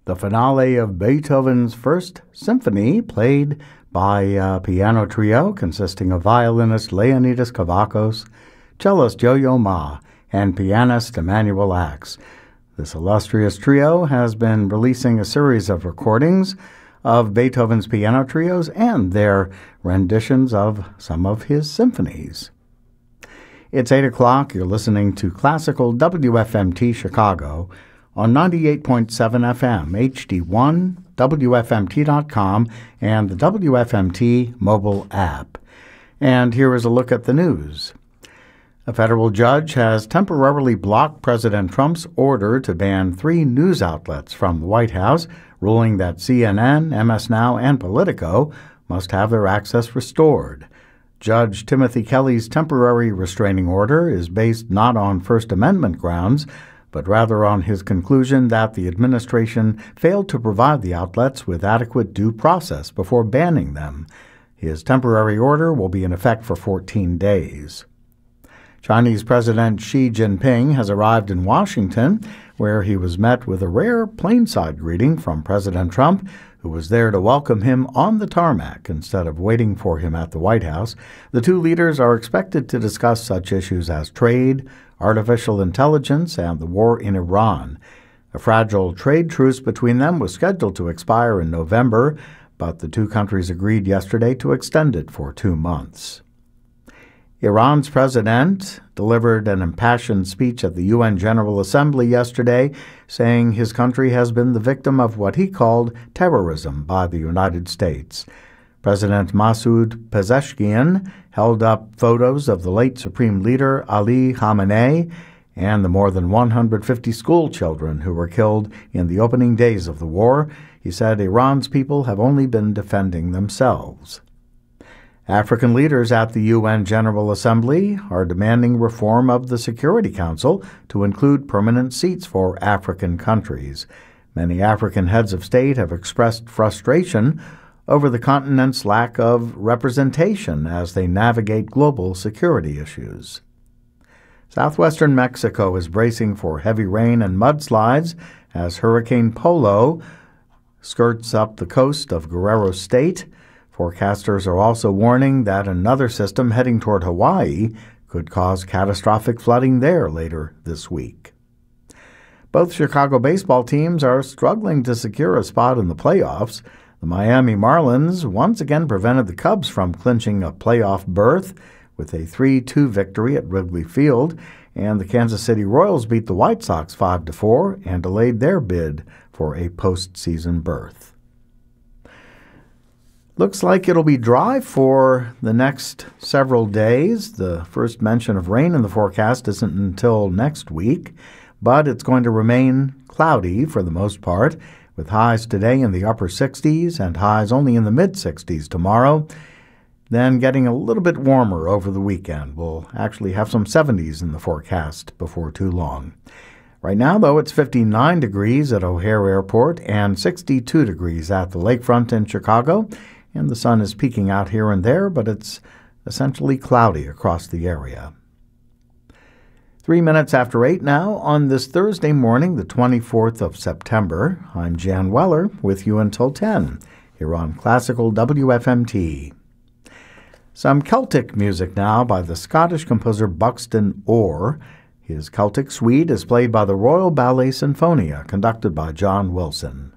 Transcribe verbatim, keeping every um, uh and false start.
the finale of Beethoven's First Symphony, played by a piano trio consisting of violinist Leonidas Kavakos, cellist Yo-Yo Ma, and pianist Emanuel Ax. This illustrious trio has been releasing a series of recordings of Beethoven's piano trios and their renditions of some of his symphonies. It's eight o'clock. You're listening to Classical W F M T Chicago on ninety-eight point seven F M, H D one, W F M T dot com, and the W F M T mobile app. And here is a look at the news. A federal judge has temporarily blocked President Trump's order to ban three news outlets from the White House, ruling that C N N, M S Now, and Politico must have their access restored. Judge Timothy Kelly's temporary restraining order is based not on First Amendment grounds, but rather on his conclusion that the administration failed to provide the outlets with adequate due process before banning them. His temporary order will be in effect for fourteen days. Chinese President Xi Jinping has arrived in Washington, where he was met with a rare plainside greeting from President Trump, who was there to welcome him on the tarmac instead of waiting for him at the White House. The two leaders are expected to discuss such issues as trade, artificial intelligence, and the war in Iran. A fragile trade truce between them was scheduled to expire in November, but the two countries agreed yesterday to extend it for two months. Iran's president delivered an impassioned speech at the U N General Assembly yesterday, saying his country has been the victim of what he called terrorism by the United States. President Masoud Pezeshkian held up photos of the late Supreme Leader Ali Khamenei and the more than one hundred fifty school children who were killed in the opening days of the war. He said Iran's people have only been defending themselves. African leaders at the U N General Assembly are demanding reform of the Security Council to include permanent seats for African countries. Many African heads of state have expressed frustration over the continent's lack of representation as they navigate global security issues. Southwestern Mexico is bracing for heavy rain and mudslides as Hurricane Polo skirts up the coast of Guerrero State. Forecasters are also warning that another system heading toward Hawaii could cause catastrophic flooding there later this week. Both Chicago baseball teams are struggling to secure a spot in the playoffs. The Miami Marlins once again prevented the Cubs from clinching a playoff berth with a three two victory at Wrigley Field, and the Kansas City Royals beat the White Sox five to four and delayed their bid for a postseason berth. Looks like it'll be dry for the next several days. The first mention of rain in the forecast isn't until next week, but it's going to remain cloudy for the most part, with highs today in the upper sixties and highs only in the mid-sixties tomorrow. Then getting a little bit warmer over the weekend. We'll actually have some seventies in the forecast before too long. Right now, though, it's fifty-nine degrees at O'Hare Airport and sixty-two degrees at the lakefront in Chicago. And the sun is peeking out here and there, but it's essentially cloudy across the area. Three minutes after eight now on this Thursday morning, the twenty-fourth of September. I'm Jan Weller with you until ten here on Classical W F M T. Some Celtic music now by the Scottish composer Buxton Orr. His Celtic Suite is played by the Royal Ballet Sinfonia, conducted by John Wilson.